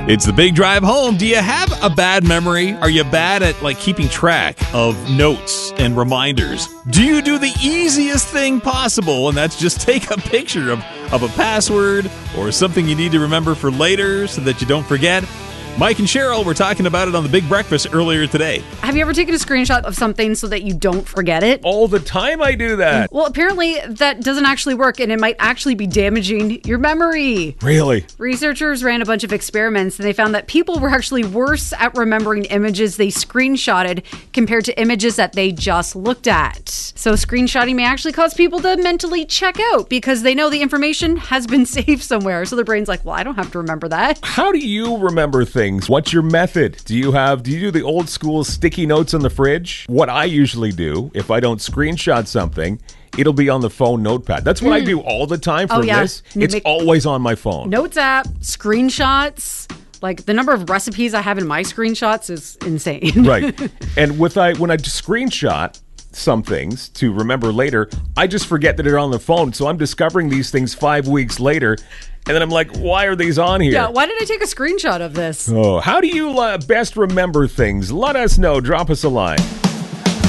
It's the Big Drive Home. Do you have a bad memory? Are you bad at keeping track of notes and reminders? Do you do the easiest thing possible, and that's just take a picture of a password or something you need to remember for later so that you don't forget? Mike and Cheryl were talking about it on the Big Breakfast earlier today. Have you ever taken a screenshot of something so that you don't forget it? All the time I do that. Well, apparently that doesn't actually work, and it might actually be damaging your memory. Really? Researchers ran a bunch of experiments, and they found that people were actually worse at remembering images they screenshotted compared to images that they just looked at. So screenshotting may actually cause people to mentally check out because they know the information has been saved somewhere. So their brain's like, well, I don't have to remember that. How do you remember things? What's your method? Do you do the old school sticky notes on the fridge? What I usually do, if I don't screenshot something, it'll be on the phone notepad. That's what I do all the time for this. It's always on my phone. Notes app, screenshots. Like, the number of recipes I have in my screenshots is insane. Right. And when I screenshot some things to remember later, I just forget that they're on the phone. So I'm discovering these things 5 weeks later. And then I'm like, why are these on here? Yeah, why did I take a screenshot of this? Oh, how do you best remember things? Let us know. Drop us a line.